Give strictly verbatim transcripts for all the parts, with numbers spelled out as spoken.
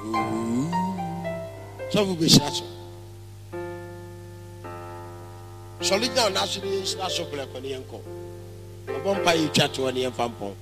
So we be shasho. Solid down nationally shasho black on the uncle. A bumpy you chat to any fampon.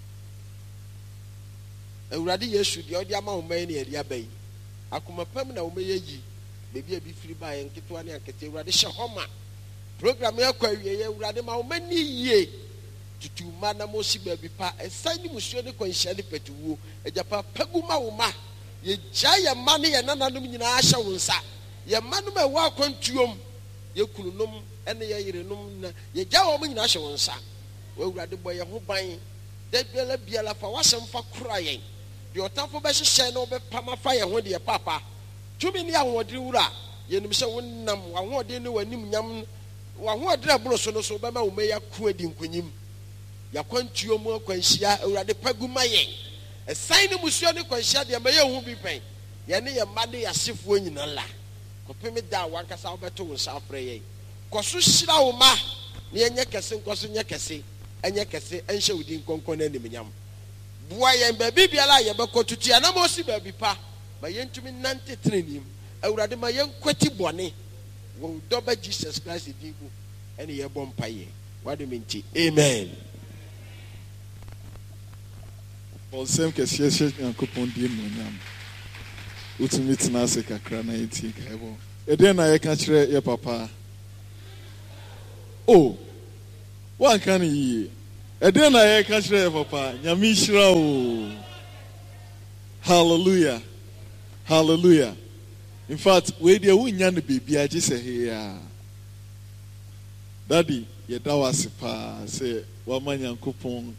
A radi yesu the Odiama Umani and Yabe. Akuma permanent Umeji, maybe a be free by and Kitwani and Kate Radisha Homa. Program Yaquari, Radima many ye. To mana mosi baby pa e sani musione ko nhye petuwo e japa paguma wo ma ye jaya mane ye nananum nyina ahya wo nsa ye manum e wa kwantuom ye kununum ene ye yerenum na ye jawo mo nyina ahya wo nsa wa urade boye ho ban de biala biala fa wasem fa kura yen de otafo be hyehyɛ na obe pama fa ye ho de papa tumi ni ahode wura ye nim sɛ wonnam wa hode ne wanim nyam wa hode abro so no so be ma wo meya ku adi nkonyim yakwantuo mu akwanhia awurade paguma yen esan ne musuo ne kwanhia de ma ye hu bi pen ye ne ye made yasefuo nyina la kopeme da wankasa obeto wo nsa afre yen koso hyira wo ma ne enye kese nkoso nye kese enye kese enhye wudi nkonkon na nimnyam bua yen ba bibiala ye bekotutu ya na mo si ba bi pa ma yentumi nante trenim awurade ma yen kwati bone wo doba Jesus Christ digu ene ye bompaye wadu minti amen. Bonsem kesiye she Nyankopon die monyam. Utumi tena se kakra na yeti kaebo. Eden na ye ka kire ye papa. Oh. Wan kan yi. Eden na ye ka kire ye papa. Nyame hira o. Hallelujah. Hallelujah. In fact, we dey wunya ne bibia agi se he ya. Daddy, ye da wase pa se wa ma Nyankopon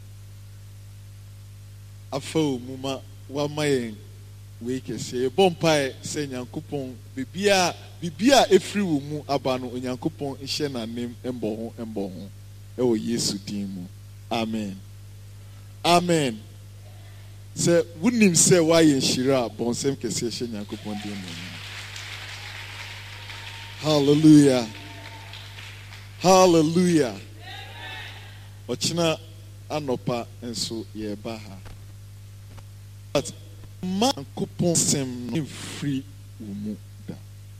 afa omuma wa mayen we kese bompai se Nyankopon bibia bibia efri wo mu aba no Nyankopon hye na nem embo ho embo ho e wo Yesu din mu amen amen se wunim se wa ye nhira bonsem kese hye Nyankopon din mu hallelujah hallelujah ochina anopa enso ye baha. But man coupon sem free umu da.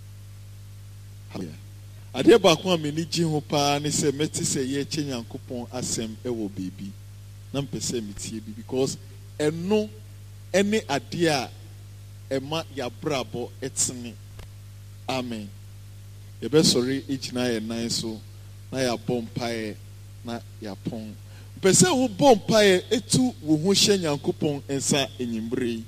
Ade ba ko ameni gi ho pa ne se meti se ye che Nyankopon asem e wo baby. Na mpese metie bi because eno ene ade a ema ya brabo etene. Amen. Ye be sorry ejina ye nan so na ya bompae na ya pon. Pese wo bompae etu wo ho hye Nyankopon ensa enyimbre.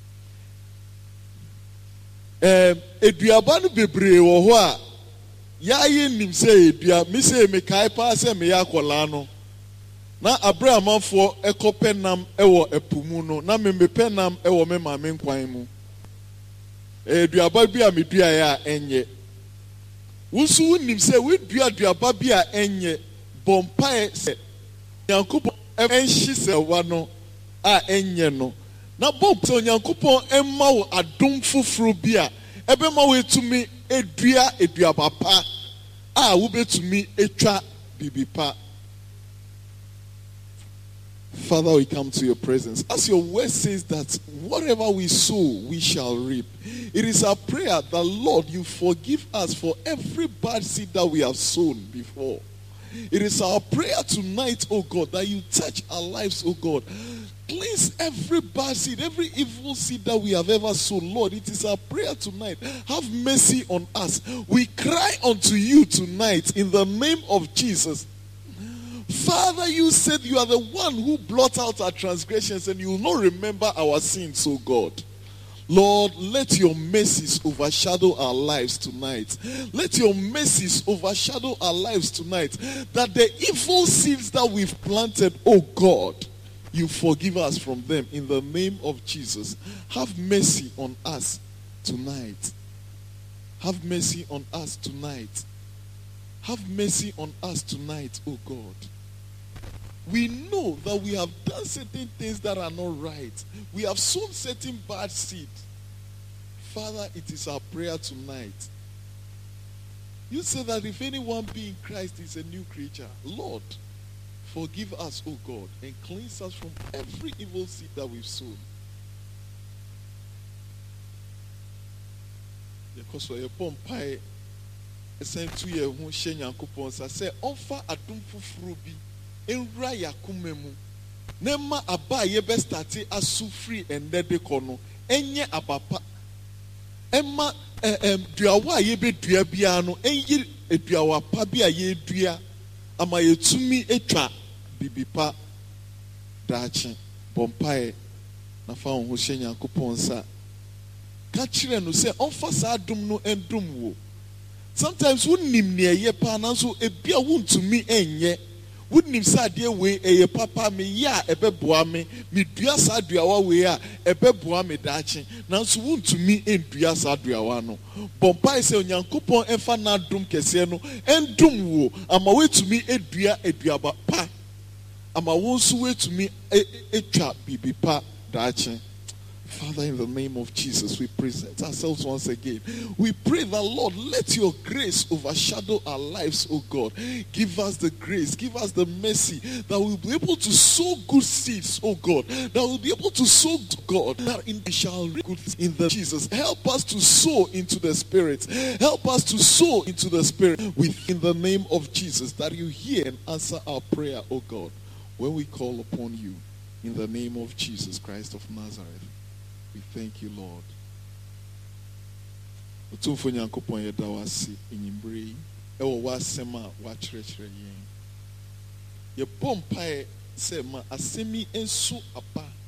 Eh eduaba no bebre wo ho a ya ye nim se edua mi se me kai pa se me ya kola no na abrahamafo ekopenam ewo epumu no na me mepenam ewo me ma me nkwan mu. Eduaba bi a medua ya enye wusu nim se we dua duaba bi a enye bompae se Nyankopon enhyi se wa no a enye no na bob so Nyankopon emma wo adom foforo bi a ebe ma wo etumi edua edua papa a wo betumi etwa bibipa. Father, we come to your presence. As your word says that whatever we sow, we shall reap. It is our prayer that, Lord, you forgive us for every bad seed that we have sown before. It is our prayer tonight, oh God, that you touch our lives, oh God. Cleanse every bad seed, every evil seed that we have ever sown. Lord, it is our prayer tonight. Have mercy on us. We cry unto you tonight in the name of Jesus. Father, you said you are the one who blot out our transgressions and you will not remember our sins, oh God. Lord, let your mercies overshadow our lives tonight. Let your mercies overshadow our lives tonight. That the evil seeds that we've planted, oh God, you forgive us from them in the name of Jesus. Have mercy on us tonight. Have mercy on us tonight. Have mercy on us tonight, oh God. We know that we have done certain things that are not right. We have sown certain bad seed. Father, it is our prayer tonight. You say that if anyone be in Christ is a new creature. Lord, forgive us, O God, and cleanse us from every evil seed that we've sown. because we pom pai esen tu ye ho hye Nyankopɔn sa sɛ ɔmfa adom foforo bi enwura yakoma mu na ma aba ye be start asu free and de kɔ no enye abapa emma em duawa ye be dua bia no enyi eduawa pa bia ye dua ama yetumi etwa bibipa daachi bompae na fa ho hye Nyankopɔn sa ka kire no sɛ ɔmfa sa adom no endom wo. Sometimes wonim ne ye pa na so ebia wontumi enye wonim sa de we eye papa me ya ebeboa me me dua sa duawa we a ebeboa me daachi na so wontumi endua sa duawa no bompai se Onyankopɔn emfa na adom kese no endom wo ama wetumi edua eduaba pa ama wo so wetumi etwa bibipa daachi. Father, in the name of Jesus, we present ourselves once again. We pray that, Lord, let your grace overshadow our lives, oh God. Give us the grace, give us the mercy that we'll be able to sow good seeds, oh God. That we'll be able to sow, God, that in we shall reap good in the Jesus. Help us to sow into the Spirit. Help us to sow into the Spirit within the name of Jesus, that you hear and answer our prayer, oh God, when we call upon you. In the name of Jesus Christ of Nazareth. We thank you, Lord. Otumfo Nyankopɔn yɛda wo ase enyimbre yi ɛwɔ w'asɛm a w'akyerɛkyerɛ yɛn. Yɛbɔ mpae sɛ ma asɛm yi nso aba